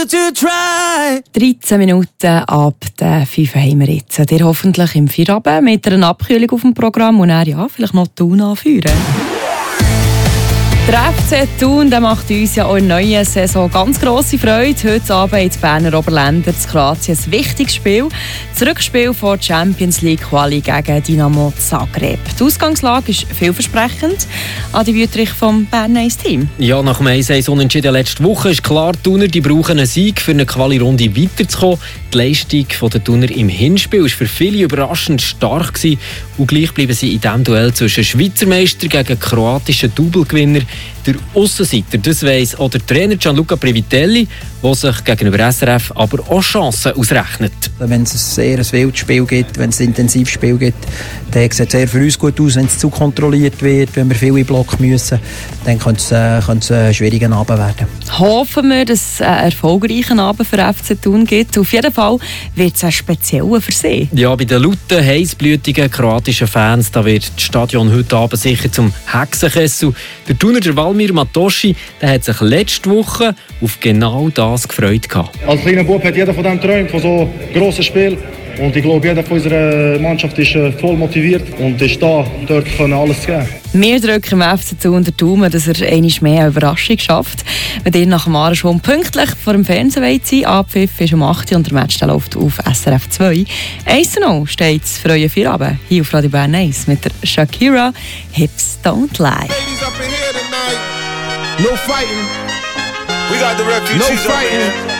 13 Minuten ab der 5 haben wir jetzt. Ihr hoffentlich im Feierabend mit einer Abkühlung auf dem Programm und dann vielleicht noch Thun anführen. Der FC Thun macht uns ja auch in der neuen Saison ganz grosse Freude. Heute Abend ins Berner Oberländer zu Kroatien ein wichtiges Spiel. Das Rückspiel vor der Champions League Quali gegen Dinamo Zagreb. Die Ausgangslage ist vielversprechend. Adi Wüttrich vom Bern 1 Team. Ja, nach dem 1-1-Unentschieden letzte Woche ist klar, die Thuner brauchen einen Sieg, für eine Quali-Runde weiterzukommen. Die Leistung der Thuner im Hinspiel war für viele überraschend stark gewesen. Und gleich bleiben sie in diesem Duell zwischen Schweizer Meister gegen kroatischen Doublegewinner. Der Aussenseiter, das weiss auch der Trainer Gianluca Privitelli, der sich gegenüber SRF aber auch Chancen ausrechnet. Wenn es ein sehr wildes Spiel gibt, wenn es ein intensives Spiel gibt, dann sieht es sehr für uns gut aus. Wenn es zu kontrolliert wird, wenn wir viel in Block müssen, dann könnte es ein schwieriger Abend werden. Hoffen wir, dass es einen erfolgreichen Abend für FC Thun gibt. Auf jeden Fall wird es ein spezieller für sie. Ja, bei den lauten, heissblütigen kroatischen Fans da wird das Stadion heute Abend sicher zum Hexenkessel. Der Thuner, der Valmir Matoschi, der hat sich letzte Woche auf genau das gefreut. Als kleiner Bub hat jeder von dem geträumt, von so grossen Spielen. Und ich glaube, jeder von unserer Mannschaft ist voll motiviert und ist da, dort können alles geben. Wir drücken dem FC Thun den Daumen, dass er einmal mehr eine Überraschung schafft. Wenn ihr nach dem Marathon pünktlich vor dem Fernsehen wollt, Abpfiff ist um 8 Uhr und der Match läuft auf SRF 2. 1:0 steht es für euren Feierabend hier auf Radio Bern 1 mit der Shakira «Hips Don't Lie». No fighting. We got the refugees up in here.